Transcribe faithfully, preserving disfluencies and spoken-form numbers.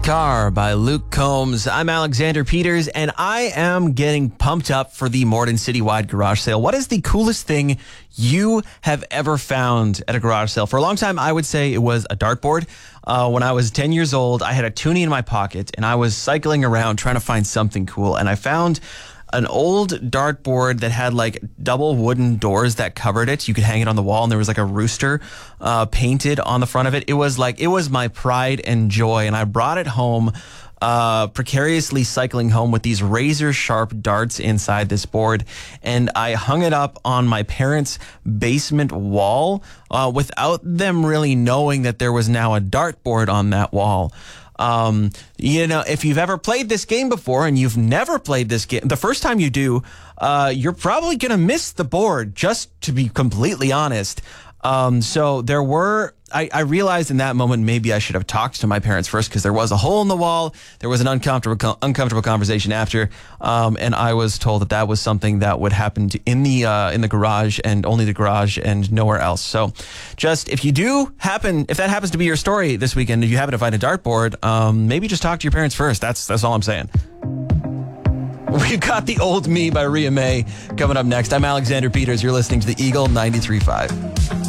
Car by Luke Combs. I'm Alexander Peters, and I am getting pumped up for the Morden Citywide Garage Sale. What is the coolest thing you have ever found at a garage sale? For a long time, I would say it was a dartboard. Uh, when I was ten years old, I had a toonie in my pocket, and I was cycling around trying to find something cool, and I found an old dartboard that had like double wooden doors that covered it. You could hang it on the wall, and there was like a rooster uh, painted on the front of it. It was like, it was my pride and joy. And I brought it home, uh, precariously cycling home with these razor sharp darts inside this board. And I hung it up on my parents' basement wall uh, without them really knowing that there was now a dartboard on that wall. Um, you know, if you've ever played this game before and you've never played this game, the first time you do, uh, you're probably going to miss the board, just to be completely honest. Um, so there were, I, I realized in that moment, maybe I should have talked to my parents first, because there was a hole in the wall. There was an uncomfortable, uncomfortable conversation after. Um, and I was told that that was something that would happen to, in the, uh, in the garage, and only the garage and nowhere else. So just, if you do happen, if that happens to be your story this weekend, if you happen to find a dartboard, um, maybe just talk to your parents first. That's, that's all I'm saying. We've got The Old Me by Rhea May coming up next. I'm Alexander Peters. You're listening to the Eagle ninety-three point five.